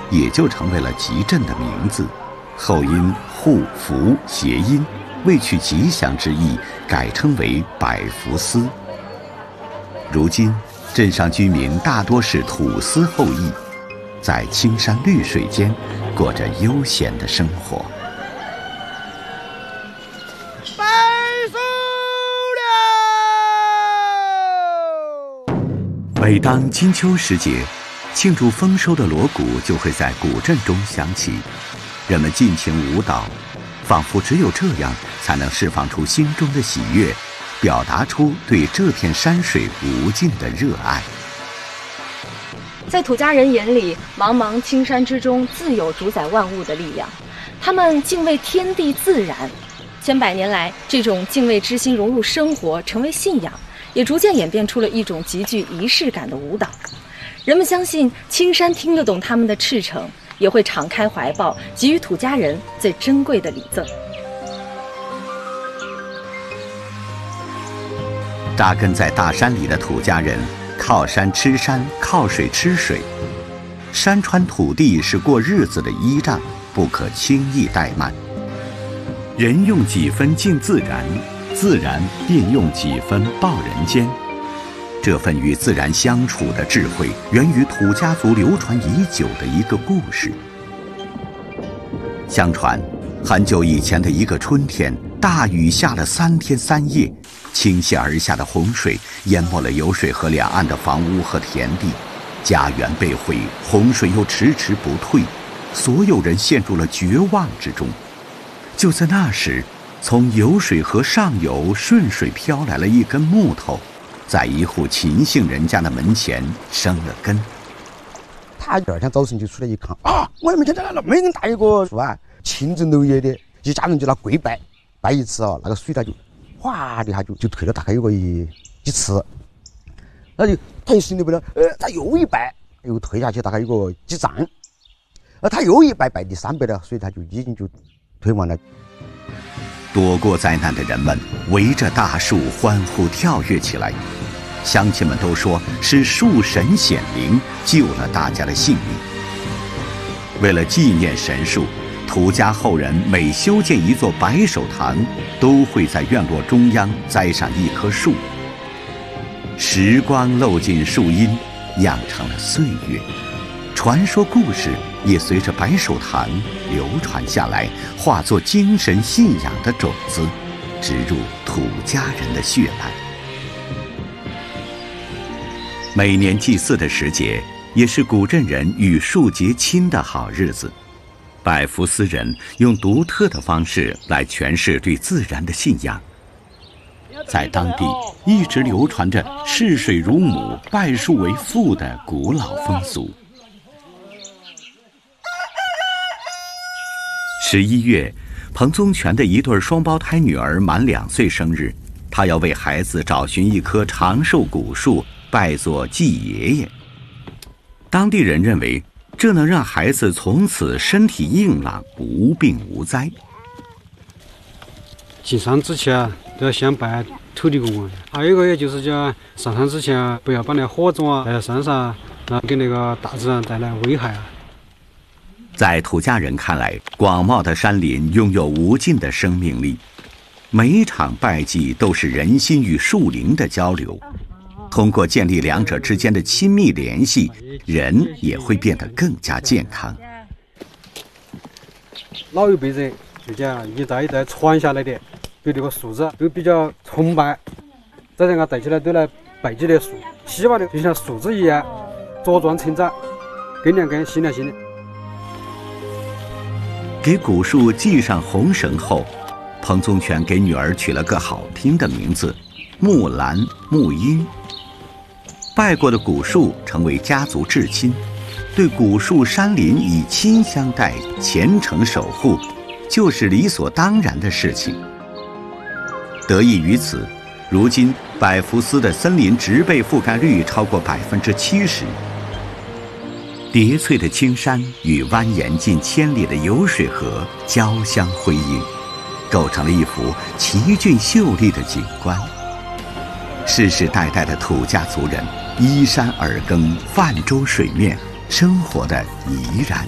也就成为了集镇的名字，后因户福谐音，为取吉祥之意，改称为百福司。如今，镇上居民大多是土司后裔，在青山绿水间过着悠闲的生活。 百寿了！ 每当金秋时节，庆祝丰收的锣鼓就会在古镇中响起，人们尽情舞蹈，仿佛只有这样才能释放出心中的喜悦，表达出对这片山水无尽的热爱。 在土家人眼里，茫茫青山之中自有主宰万物的力量，他们敬畏天地自然。千百年来，这种敬畏之心融入生活，成为信仰，也逐渐演变出了一种极具仪式感的舞蹈。人们相信青山听得懂他们的赤诚，也会敞开怀抱，给予土家人最珍贵的礼赠。 扎根在大山里的土家人，靠山吃山，靠水吃水。山川土地是过日子的依仗，不可轻易怠慢。人用几分敬自然，自然便用几分报人间。这份与自然相处的智慧，源于土家族流传已久的一个故事。相传，很久以前的一个春天，大雨下了3天3夜，倾泻而下的洪水淹没了游水河两岸的房屋和田地，家园被毁，洪水又迟迟不退，所有人陷入了绝望之中。就在那时，从游水河上游顺水飘来了一根木头，在一户秦姓人家的门前生了根。 他第二天早晨就出来一看，我的门前来了，没人大一个树啊，清蒸楼叶的，一家人就拿跪拜，拜一次那个水它就哗的一下就退了大概有个一尺，那就他又心里不了，他又一拜，又退下去大概有个几丈，他又一拜，拜第3拜了，所以他就已经就退完了。 躲过灾难的人们围着大树欢呼跳跃起来，乡亲们都说是树神显灵，救了大家的性命。为了纪念神树，土家后人每修建一座白手堂，都会在院落中央栽上一棵树。时光漏进树荫，酿成了岁月。传说故事也随着白手堂流传下来，化作精神信仰的种子，植入土家人的血脉。每年祭祀的时节，也是古镇人与树结亲的好日子。百福司人用独特的方式来诠释对自然的信仰，在当地一直流传着视水如母、拜树为父的古老风俗。11月，彭宗全的一对双胞胎女儿满2岁生日，他要为孩子找寻一棵长寿古树，拜作祭爷爷。当地人认为，这能让孩子从此身体硬朗，无病无灾。 进山之前都要先拜土地公公，还有一个也就是讲上山之前不要把那火种带到山上，给那个大自然带来危害啊。 在土家人看来，广袤的山林拥有无尽的生命力，每一场拜祭都是人心与树灵的交流。通过建立两者之间的亲密联系，人也会变得更加健康。 老一辈人就讲一代一代传下来的，对这个树子都比较崇拜，再让它带起来都来拜祭的树，希望的就像树子一样茁壮成长，根两根新的新的。 给古树系上红绳后，彭宗全给女儿取了个好听的名字木兰木英。拜过的古树成为家族至亲，对古树山林以亲相待，虔诚守护，就是理所当然的事情。得益于此，如今百福司的森林植被覆盖率超过70%。叠翠的青山与蜿蜒近千里的游水河交相辉映，构成了一幅奇峻秀丽的景观。世世代代的土家族人依山而耕，泛舟水面，生活的怡然